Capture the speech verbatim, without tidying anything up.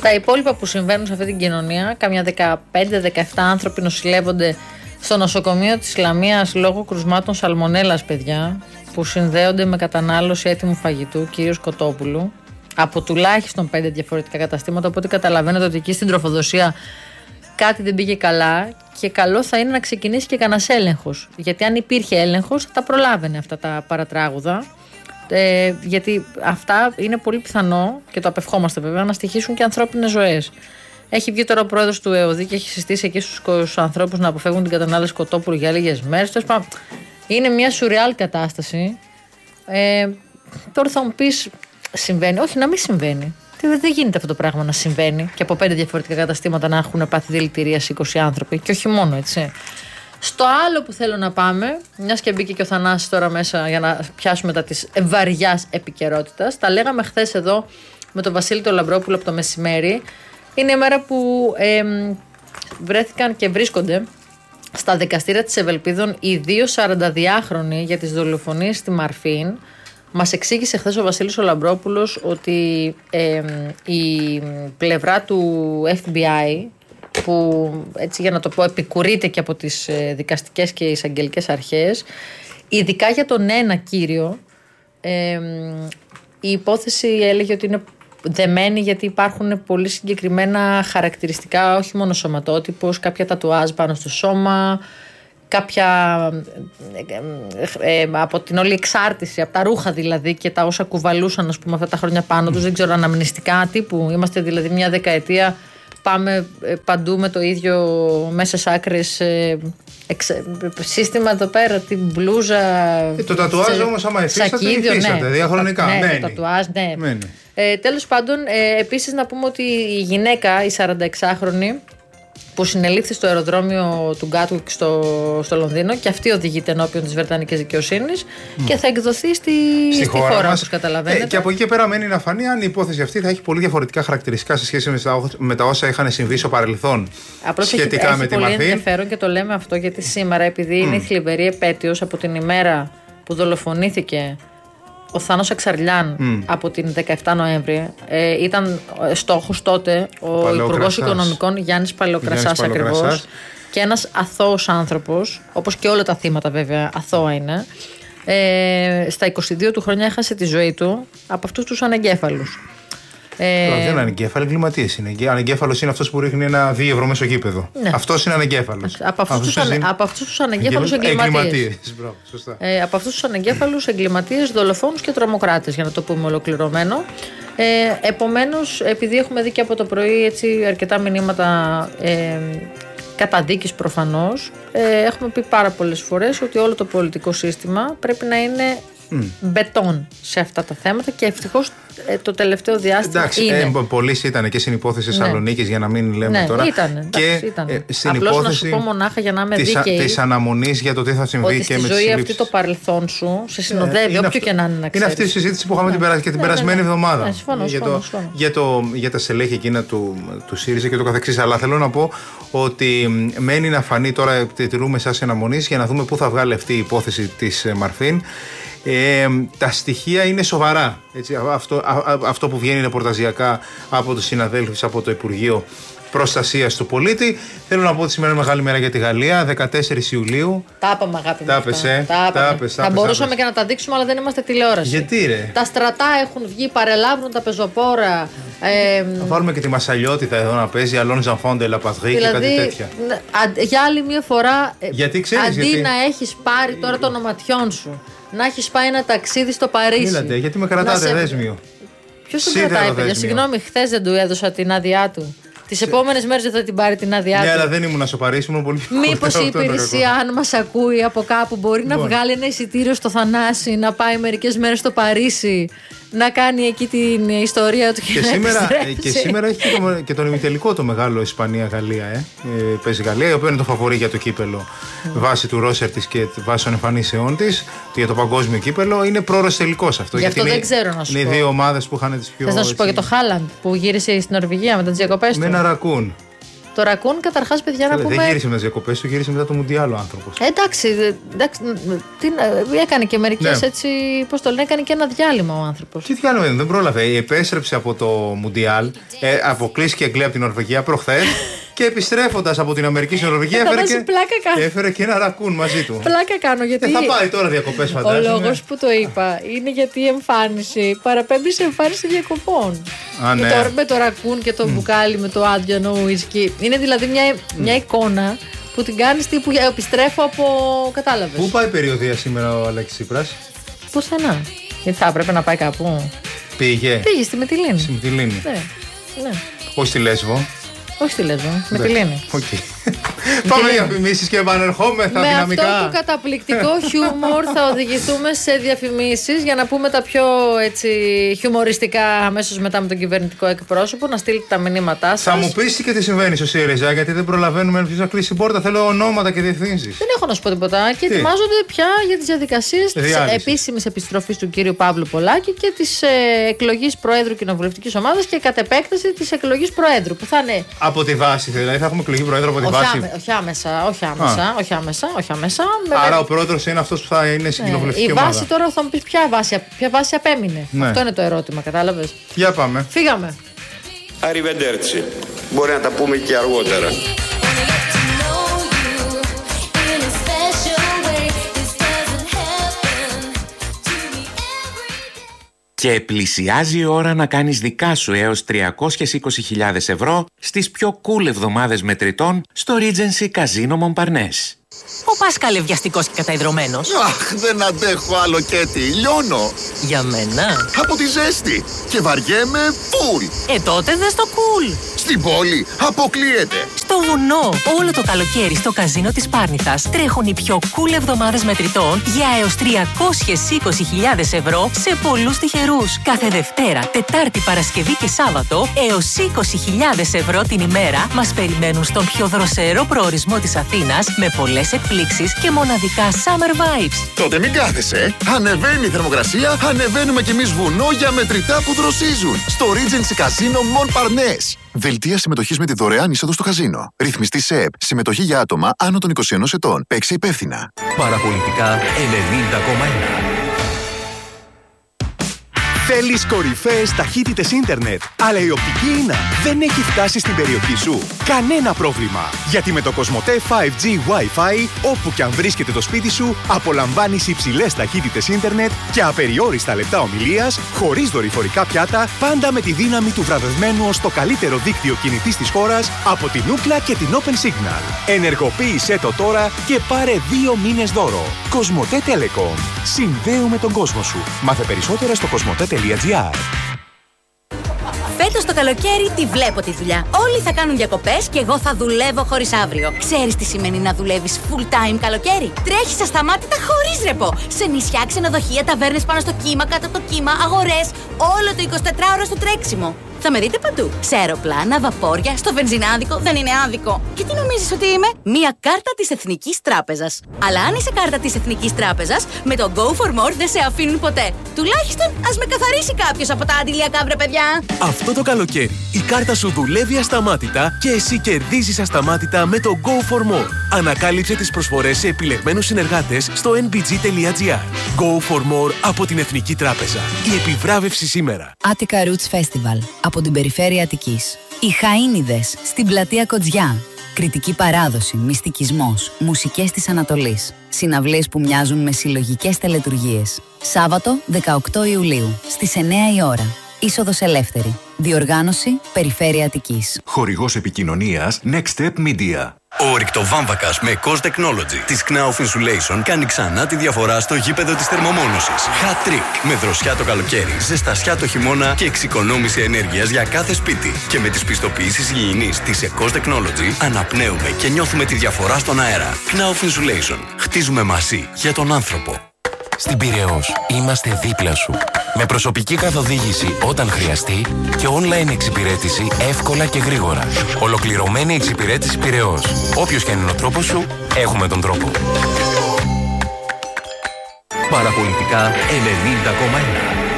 Στα υπόλοιπα που συμβαίνουν σε αυτή την κοινωνία, καμιά δεκαπέντε δεκαεπτά άνθρωποι νοσηλεύονται στο νοσοκομείο της Λαμίας λόγω κρουσμάτων σαλμονέλας, παιδιά, που συνδέονται με κατανάλωση έτοιμου φαγητού, κυρίως κοτόπουλου, από τουλάχιστον πέντε διαφορετικά καταστήματα. Οπότε καταλαβαίνετε ότι εκεί στην τροφοδοσία κάτι δεν πήγε καλά και καλό θα είναι να ξεκινήσει και κανένας έλεγχος. Γιατί αν υπήρχε έλεγχος θα τα προλάβαινε αυτά τα παρατράγουδα. Ε, γιατί αυτά είναι πολύ πιθανό, και το απευχόμαστε βέβαια, να στοιχήσουν και ανθρώπινες ζωές. Έχει βγει τώρα ο πρόεδρος του ΕΟΔΗ και έχει συστήσει εκεί στους ανθρώπους να αποφεύγουν την κατανάλωση κοτόπουλου για λίγες μέρες. Είναι μια σουρεάλ κατάσταση. Ε, τώρα θα μου πεις, συμβαίνει? Όχι, να μην συμβαίνει. Δεν γίνεται αυτό το πράγμα να συμβαίνει και από πέντε διαφορετικά καταστήματα να έχουν πάθει δηλητηρίαση είκοσι άνθρωποι, και όχι μόνο, έτσι. Στο άλλο που θέλω να πάμε, μιας και μπήκε και ο Θανάσης τώρα μέσα για να πιάσουμε τα της βαριάς επικαιρότητας, τα λέγαμε χθες εδώ με τον Βασίλη τον Λαμπρόπουλο από το μεσημέρι. Είναι η μέρα που ε, βρέθηκαν και βρίσκονται στα δικαστήρια της Ευελπίδων οι δύο σαρανταδυάχρονοι για τις δολοφονίες στη Μαρφίν. Μας εξήγησε χθες ο Βασίλης ο Λαμπρόπουλος ότι ε, η πλευρά του εφ μπι άι, που έτσι για να το πω επικουρείται και από τις ε, δικαστικές και εισαγγελικές αρχές, ειδικά για τον ένα κύριο, ε, η υπόθεση έλεγε ότι είναι δεμένη γιατί υπάρχουν πολύ συγκεκριμένα χαρακτηριστικά, όχι μόνο σωματότυπος, κάποια τατουάζ πάνω στο σώμα, κάποια ε, ε, από την όλη εξάρτηση, από τα ρούχα δηλαδή και τα όσα κουβαλούσαν, ας πούμε, αυτά τα χρόνια πάνω τους, δεν ξέρω, αναμνηστικά τύπου. Είμαστε δηλαδή μια δεκαετία, πάμε ε, παντού με το ίδιο μέσες άκρες ε, εξ, ε, σύστημα εδώ πέρα, την μπλούζα. Ε, το τατουάζ όμως άμα εφίσταται, υφίσταται ναι, διαχρονικά. Ναι, μένει. Το τατουάζ, ναι. Ε, τέλος πάντων, ε, επίσης να πούμε ότι η γυναίκα, η σαρανταεξάχρονη, που συνελήφθη στο αεροδρόμιο του Γκάτουικ στο, στο Λονδίνο, και αυτή οδηγείται ενώπιον της Βρετανικής δικαιοσύνης mm. και θα εκδοθεί στη, στη, στη χώρα, χώρα μας, όπως καταλαβαίνετε. Ε, και από εκεί και πέρα μένει να φανεί αν η υπόθεση αυτή θα έχει πολύ διαφορετικά χαρακτηριστικά σε σχέση με τα, με τα όσα είχαν συμβεί στο παρελθόν. Απλώς σχετικά έχει, με έχει τη Μαρφίν. Πολύ ενδιαφέρον και το λέμε αυτό γιατί σήμερα, επειδή mm. είναι η θλιβερή επέτειος από την ημέρα που δολοφονήθηκε ο Θάνος Εξαρλιάν mm. από την δεκαεφτά Νοέμβρη, ε, ήταν στόχος τότε ο Υπουργός Οικονομικών Γιάννης Παλαιοκρασάς ακριβώς, και ένας αθώος άνθρωπος, όπως και όλα τα θύματα βέβαια αθώα είναι, ε, στα είκοσι δύο του χρόνια έχασε τη ζωή του από αυτούς τους ανεγκέφαλους. Ε, δεν είναι ανεγκέφαλοι, εγκληματίες είναι. Ανεγκέφαλος είναι αυτός που ρίχνει ένα δύο ευρώ μέσω γήπεδο. Ναι. Αυτός είναι ανεγκέφαλος. Από αυτούς τους ανε, ανεγκέφαλους εγκληματίες. Ε, από αυτούς τους ανεγκέφαλους εγκληματίες, δολοφόνους και τρομοκράτες, για να το πούμε ολοκληρωμένο. Ε, επομένως, επειδή έχουμε δει και από το πρωί έτσι, αρκετά μηνύματα ε, καταδίκης προφανώς, ε, έχουμε πει πάρα πολλές φορές ότι όλο το πολιτικό σύστημα πρέπει να είναι Mm. μπετόν σε αυτά τα θέματα, και ευτυχώς ε, το τελευταίο διάστημα. Εντάξει, είναι. Ε, πολλοί ήταν και στην υπόθεση Θεσσαλονίκης, ναι. για να μην λέμε ναι, τώρα. Ήτανε, και εντάξει, ήτανε. Ε, στην Απλώς υπόθεση να σου πω μονάχα για να είμαι δίκαιη. Της αναμονής για το τι θα συμβεί ότι και στη με τις ζωή συλλήψεις. αυτή το παρελθόν σου σε συνοδεύει, ε, όποιο αυτό, και να είναι, να ξέρεις. Είναι αυτή η συζήτηση που είχαμε ναι. την, και την ναι, περασμένη ναι, ναι. εβδομάδα. Ναι, συμφωνώ, για, συμφωνώ, το, συμφωνώ. Για, το, για τα στελέχη εκείνα του, του ΣΥΡΙΖΑ και το καθεξής. Αλλά θέλω να πω ότι μένει να φανεί τώρα, τηρούμε εσάς αναμονής για να δούμε πού θα βγάλει αυτή η υπόθεση της Μαρφίν. Ε, τα στοιχεία είναι σοβαρά. Έτσι, αυτό, α, αυτό που βγαίνει ρεπορταζιακά από τους συναδέλφους από το Υπουργείο Προστασίας του Πολίτη. Θέλω να πω ότι σήμερα είναι μεγάλη μέρα για τη Γαλλία, δεκατέσσερις Ιουλίου. Τα είπαμε, αγάπη μου. Τα έπεσε. Θα μπορούσαμε και να τα δείξουμε, αλλά δεν είμαστε τηλεόραση. Γιατί ρε? Τα στρατά έχουν βγει, παρελάβουν τα πεζοπόρα. Ε, θα βάλουμε και τη Μασαλιότητα εδώ να παίζει, Αλόν Ζανφόντε, Λαπαθρή δηλαδή, και κάτι τέτοια. Για άλλη μια φορά, γιατί, ξέρεις, αντί γιατί... να έχεις πάρει τώρα των οματιών σου, να έχεις πάει ένα ταξίδι στο Παρίσι. Μίλατε, γιατί με κρατάτε σε... δέσμιο. Ποιος τον κρατάει, παιδιά? Συγγνώμη, χθες δεν του έδωσα την άδειά του. Τις επόμενες μέρες δεν θα την πάρει την άδειά του. Ναι, αλλά δεν ήμουν στο Παρίσι, ήμουν πολύ πιο. Μήπως η υπηρεσία, αν μας ακούει από κάπου, μπορεί λοιπόν. να βγάλει ένα εισιτήριο στο Θανάση, να πάει μερικές μέρες στο Παρίσι, να κάνει εκεί την ιστορία του και, και να σήμερα, και σήμερα έχει και, το, και τον ημιτελικό το μεγάλο Ισπανία-Γαλλία. Ε. Ε, παίζει η Γαλλία, η οποία είναι το φαβορί για το κύπελο mm. βάσει του ρόσερ της και βάσει των εμφανίσεών της για το παγκόσμιο κύπελο. Είναι πρόωρος τελικός αυτό. Γι' αυτό γιατί δεν είναι, ξέρω να σου είναι πω. Οι δύο ομάδες που είχαν τις πιο. Θες να σου πω για το Χάλαντ που γύρισε στην Νορβηγία με τις διακοπές του. Με ένα ρακούν. Το ρακούν, καταρχάς, παιδιά, να πούμε. Δεν γύρισε με τις διακοπές του, γύρισε μετά το Μουντιάλ ο άνθρωπος. Εντάξει, εντάξει τι, έκανε και μερικές ναι. έτσι. Πώς το λένε, έκανε και ένα διάλειμμα ο άνθρωπος. Τι διάλειμμα, δεν πρόλαβε. Επέστρεψε από το Μουντιάλ, ε, αποκλείστηκε η Αγγλία από την Νορβηγία προχθές. Και επιστρέφοντας από την Αμερική στην Νορβηγία, έφερε, και... έφερε και ένα ρακούν μαζί του. Πλάκα κάνω, γιατί. Ε, θα πάει τώρα διακοπές, φαντάζομαι. Ο λόγος που το είπα είναι γιατί η εμφάνιση παραπέμπει σε εμφάνιση διακοπών. Α, ναι. Και τώρα με το ρακούν και το mm. μπουκάλι με το άντιανο ουίσκι. Είναι δηλαδή μια, mm. μια εικόνα που την κάνεις τύπου επιστρέφω από. Κατάλαβες. Πού πάει περιοδία σήμερα ο Αλέξης Τσίπρας? Πουθενά. Γιατί θα έπρεπε να πάει κάπου. Πήγε. Πήγε στη Μυτιλήνη. Στη Μυτιλήνη. Ναι. ναι. Όχι στη Λέσβο. Όχι στη Λέσβο, με τη Λίνη. Okay. Πάμε για διαφημίσεις και επανερχόμεθα με δυναμικά. Με αυτό το καταπληκτικό χιούμορ θα οδηγηθούμε σε διαφημίσεις για να πούμε τα πιο έτσι, χιουμοριστικά αμέσως μετά με τον κυβερνητικό εκπρόσωπο, να στείλετε τα μηνύματά σας. Θα μου πεις και τι συμβαίνει στο ΣΥΡΙΖΑ, γιατί δεν προλαβαίνουμε ποιος να κλείσει την πόρτα. Θέλω ονόματα και διευθύνσεις. Δεν έχω να σου πω τίποτα. Και τι? ετοιμάζονται πια για τις διαδικασίες της επίσημης επιστροφής του κύριου Παύλου Πολάκη και της ε, εκλογής Προέδρου Κοινοβουλευτικής Ομάδας και κατ' επέκταση της εκλογής Προέδρου. Που θα είναι. Από τη βάση, δηλαδή θα έχουμε εκλογή Προέδρου από τη όχι βάση. Άμε, όχι άμεσα, όχι άμεσα, όχι άμεσα, όχι άμεσα. Άρα με... ο πρόεδρος είναι αυτός που θα είναι στην κοινοβουλευτική ομάδα. Η ομάδα. βάση τώρα θα μου πεις ποια βάση, ποια βάση απέμεινε. Ναι. Αυτό είναι το ερώτημα, κατάλαβες. Για πάμε. Φύγαμε. Arrivederci. Μπορεί να τα πούμε και αργότερα. Και πλησιάζει η ώρα να κάνεις δικά σου έως τριακόσιες είκοσι χιλιάδες ευρώ στις πιο cool εβδομάδες μετρητών στο Regency Casino Montparnasse. Ο Πάσκαλε βιαστικός και καταϊδρωμένος. Αχ, δεν αντέχω άλλο Κέτι, λιώνω. Για μένα. Από τη ζέστη και βαριέμαι φουλ. Ε, τότε δες το cool. Στην πόλη αποκλείεται. Στο βουνό, όλο το καλοκαίρι στο καζίνο της Πάρνηθας τρέχουν οι πιο cool εβδομάδες μετρητών για έως τριακόσιες είκοσι χιλιάδες ευρώ σε πολλούς τυχερούς. Κάθε Δευτέρα, Τετάρτη, Παρασκευή και Σάββατο έως είκοσι χιλιάδες ευρώ την ημέρα μας περιμένουν στον πιο δροσερό προορισμό της Αθήνας με πολλές εκπλήξεις και μοναδικά summer vibes. Τότε μην κάθεσαι. Ανεβαίνει η θερμοκρασία, ανεβαίνουμε κι εμείς βουνό για μετρητά που δροσίζουν. Στο Regency Casino Montparnasse. Δελτία συμμετοχής με τη δωρεάν είσοδο στο καζίνο. Ρυθμιστή ΣΕΕΠ. Συμμετοχή για άτομα άνω των είκοσι ενός ετών. Παίξε υπεύθυνα. Παραπολιτικά ενενήντα κόμμα ένα. Θέλεις κορυφαίες ταχύτητες ίντερνετ, αλλά η οπτική ίνα δεν έχει φτάσει στην περιοχή σου? Κανένα πρόβλημα, γιατί με το Κοσμοτέ φάιβ τζι Wi-Fi, όπου και αν βρίσκεται το σπίτι σου, απολαμβάνεις υψηλές ταχύτητες ίντερνετ και απεριόριστα λεπτά ομιλίας, χωρίς δορυφορικά πιάτα, πάντα με τη δύναμη του βραβευμένου ως το καλύτερο δίκτυο κινητής της χώρας από την Ookla και την Open Signal. Ενεργοποίησέ το τώρα και πάρε δύο μήνες δώρο. Κοσμοτέ Telecom. Συνδέουμε τον κόσμο σου. Μάθε περισσότερα στο κοσμοτέ τελεία τζι άρ. Φέτος το καλοκαίρι τη βλέπω τη δουλειά. Όλοι θα κάνουν διακοπές και εγώ θα δουλεύω χωρίς αύριο. Ξέρεις τι σημαίνει να δουλεύεις full time καλοκαίρι? Τρέχεις ασταμάτητα χωρίς ρεπό. Σε νησιά, ξενοδοχεία, ταβέρνες πάνω στο κύμα, κάτω από το κύμα, αγορές. Όλο το εικοσιτετράωρο στο τρέξιμο. Θα με δείτε παντού. Σε αεροπλάνα, βαπόρια, στο βενζινάδικο. Δεν είναι άδικο. Και τι νομίζεις ότι είμαι? Μία κάρτα της Εθνικής Τράπεζας. Αλλά αν είσαι κάρτα της Εθνικής Τράπεζας, με το Go for More δεν σε αφήνουν ποτέ. Τουλάχιστον ας με καθαρίσει κάποιος από τα αντιλιακά, βρε παιδιά. Αυτό το καλοκαίρι η κάρτα σου δουλεύει ασταμάτητα και εσύ κερδίζεις ασταμάτητα με το Go for More. Ανακάλυψε τις προσφορές σε επιλεγμένους συνεργάτες στο εν μπι τζι τελεία τζι άρ. Go for More από την Εθνική Τράπεζα. Η επιβράβευση σήμερα. Attica Roots Festival από την περιφέρεια Αττικής. Οι Χαΐνιδες στην πλατεία Κοτζιά. Κριτική παράδοση, μυστικισμός, μουσικές της Ανατολής. Συναυλίες που μοιάζουν με συλλογικές τελετουργίες. Σάββατο δεκαοκτώ Ιουλίου στις εννιά η ώρα. Είσοδος ελεύθερη. Διοργάνωση Περιφέρεια Αττικής. Χορηγός επικοινωνίας Next Step Media. Ο ρηκτοβάμβακας με Cos Technology της Knauf Insulation κάνει ξανά τη διαφορά στο γήπεδο της θερμομόνωσης. Hat trick με δροσιά το καλοκαίρι, ζεστασιά το χειμώνα και εξοικονόμηση ενέργειας για κάθε σπίτι. Και με τις πιστοποιήσεις υγιεινής της Cos Technology αναπνέουμε και νιώθουμε τη διαφορά στον αέρα. Knauf Insulation. Χτίζουμε μαζί για τον άνθρωπο. Στην Πειραιώς είμαστε δίπλα σου. Με προσωπική καθοδήγηση όταν χρειαστεί και online εξυπηρέτηση εύκολα και γρήγορα. Ολοκληρωμένη εξυπηρέτηση Πειραιώς. Όποιος και αν είναι ο τρόπος σου, έχουμε τον τρόπο. Παραπολιτικά ενενήντα κόμμα ένα.